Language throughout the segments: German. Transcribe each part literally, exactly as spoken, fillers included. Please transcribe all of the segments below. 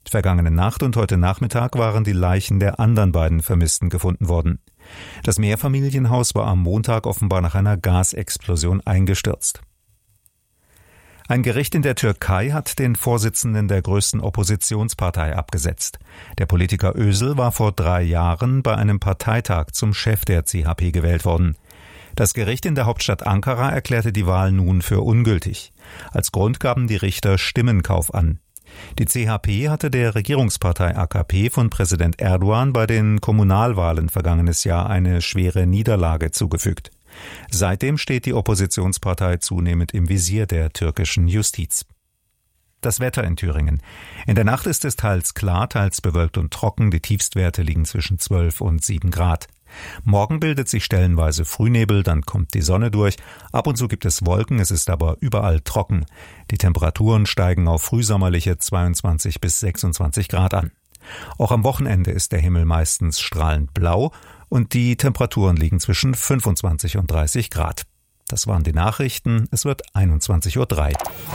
Vergangene Nacht und heute Nachmittag waren die Leichen der anderen beiden Vermissten gefunden worden. Das Mehrfamilienhaus war am Montag offenbar nach einer Gasexplosion eingestürzt. Ein Gericht in der Türkei hat den Vorsitzenden der größten Oppositionspartei abgesetzt. Der Politiker Özal war vor drei Jahren bei einem Parteitag zum Chef der C H P gewählt worden. Das Gericht in der Hauptstadt Ankara erklärte die Wahl nun für ungültig. Als Grund gaben die Richter Stimmenkauf an. Die C H P hatte der Regierungspartei A K P von Präsident Erdogan bei den Kommunalwahlen vergangenes Jahr eine schwere Niederlage zugefügt. Seitdem steht die Oppositionspartei zunehmend im Visier der türkischen Justiz. Das Wetter in Thüringen. In der Nacht ist es teils klar, teils bewölkt und trocken. Die Tiefstwerte liegen zwischen zwölf und sieben Grad. Morgen bildet sich stellenweise Frühnebel, dann kommt die Sonne durch. Ab und zu gibt es Wolken, es ist aber überall trocken. Die Temperaturen steigen auf frühsommerliche zweiundzwanzig bis sechsundzwanzig Grad an. Auch am Wochenende ist der Himmel meistens strahlend blau und die Temperaturen liegen zwischen fünfundzwanzig und dreißig Grad. Das waren die Nachrichten. Es wird einundzwanzig Uhr drei.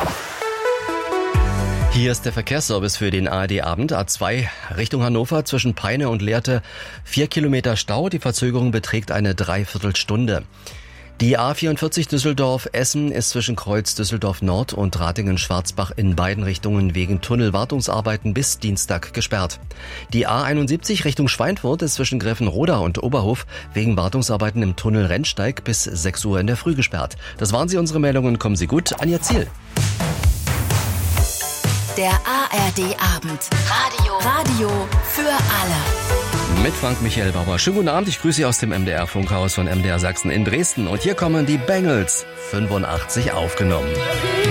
Hier ist der Verkehrsservice für den A R D-Abend. A zwei Richtung Hannover zwischen Peine und Lehrte. Vier Kilometer Stau. Die Verzögerung beträgt eine Dreiviertelstunde. Die A vierundvierzig Düsseldorf-Essen ist zwischen Kreuz Düsseldorf Nord und Ratingen-Schwarzbach in beiden Richtungen wegen Tunnelwartungsarbeiten bis Dienstag gesperrt. Die A einundsiebzig Richtung Schweinfurt ist zwischen Greffenroda und Oberhof wegen Wartungsarbeiten im Tunnel Rennsteig bis sechs Uhr in der Früh gesperrt. Das waren sie, unsere Meldungen. Kommen Sie gut an Ihr Ziel. Der A R D-Abend. Radio. Radio für alle. Mit Frank Michael Bauer. Schönen guten Abend. Ich grüße Sie aus dem M D R-Funkhaus von M D R Sachsen in Dresden. Und hier kommen die Bangles. fünfundachtzig aufgenommen.